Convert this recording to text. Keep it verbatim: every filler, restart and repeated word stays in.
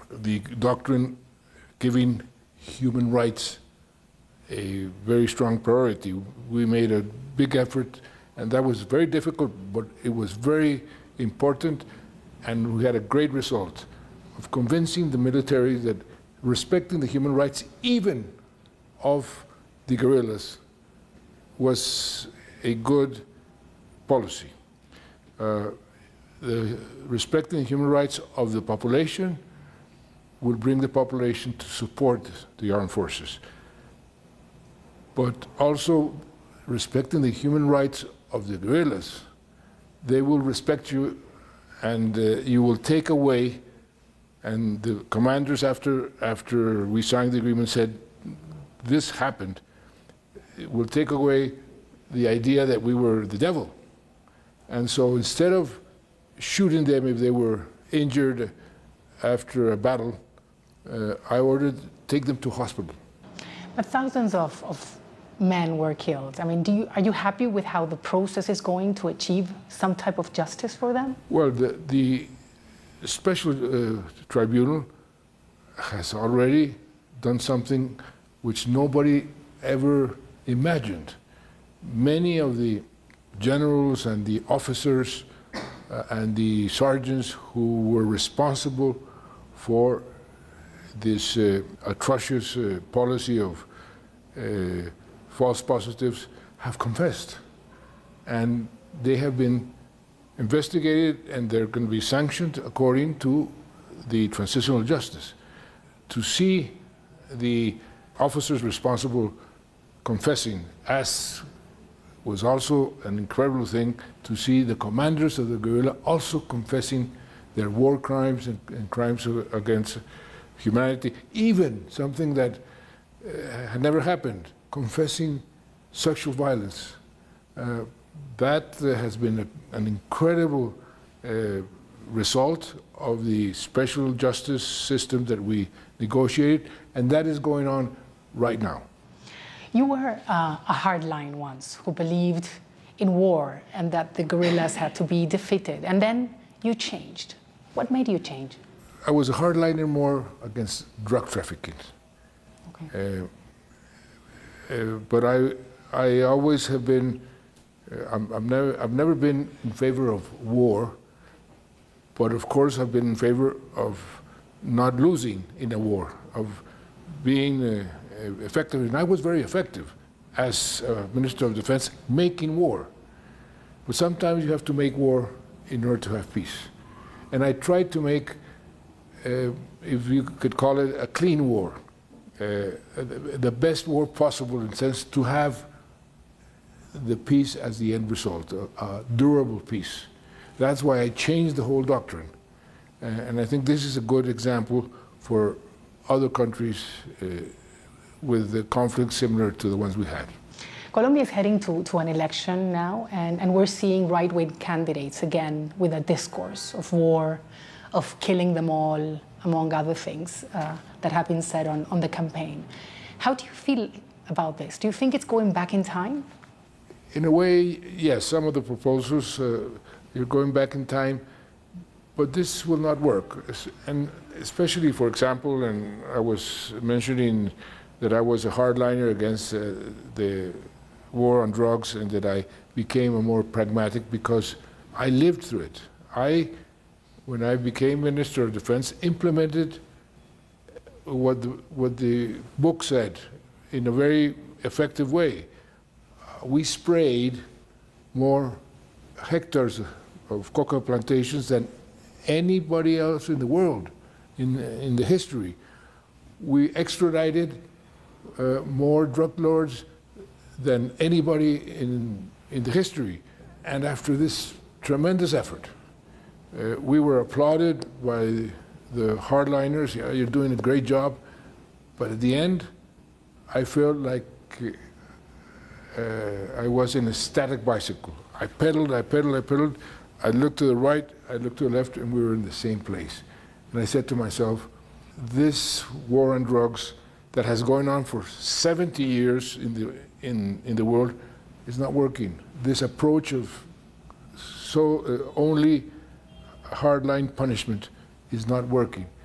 the doctrine giving human rights a very strong priority. We made a big effort, and that was very difficult, but it was very important, and we had a great result of convincing the military that respecting the human rights, even of the guerrillas, was a good policy. Uh, the respecting the human rights of the population will bring the population to support the armed forces. But also respecting the human rights of the guerrillas, they will respect you, and uh, you will take away, and the commanders after, after we signed the agreement said, this happened, it will take away the idea that we were the devil. And so instead of shooting them if they were injured after a battle, uh, I ordered take them to hospital. But thousands of, of men were killed. I mean, do you, are you happy with how the process is going to achieve some type of justice for them? Well, the, the special uh, tribunal has already done something which nobody ever imagined. Many of the generals and the officers uh, and the sergeants who were responsible for this uh, atrocious uh, policy of uh, false positives have confessed. And they have been investigated, and they're going to be sanctioned according to the transitional justice. To see the officers responsible confessing, as was also an incredible thing to see the commanders of the guerrilla also confessing their war crimes and, and crimes against humanity, even something that uh, had never happened, confessing sexual violence. Uh, that uh, has been a, an incredible uh, result of the special justice system that we negotiated, and that is going on right now. You were uh, a hardline once who believed in war and that the guerrillas had to be defeated, and then you changed. What made you change? I was a hardliner more against drug trafficking. Okay. Uh, uh, but I, I always have been, uh, I'm, I'm never, I've never been in favor of war, but of course I've been in favor of not losing in a war, of being uh, effective, and I was very effective as uh, Minister of Defense making war. But sometimes you have to make war in order to have peace. And I tried to make, uh, if you could call it, a clean war, uh, the best war possible in the sense to have the peace as the end result, a, a durable peace. That's why I changed the whole doctrine. Uh, and I think this is a good example for other countries uh, with the conflicts similar to the ones we had. Colombia is heading to, to an election now, and, and we're seeing right-wing candidates again with a discourse of war, of killing them all, among other things uh, that have been said on, on the campaign. How do you feel about this? Do you think it's going back in time? In a way, yes, some of the proposals, uh, you're going back in time, but this will not work. And especially, for example, and I was mentioning that I was a hardliner against uh, the war on drugs, and that I became a more pragmatic because I lived through it. I, when I became Minister of Defense, implemented what the, what the book said in a very effective way. We sprayed more hectares of coca plantations than anybody else in the world, in, in the history. We extradited uh, more drug lords than anybody in, in the history. And after this tremendous effort, uh, we were applauded by the hardliners. Yeah, you're doing a great job. But at the end, I felt like uh, I was in a static bicycle. I pedaled, I pedaled, I pedaled. I looked to the right, I looked to the left, and we were in the same place. And I said to myself, this war on drugs that has gone on for seventy years in the, in, in the world is not working. This approach of so uh, only hardline punishment is not working.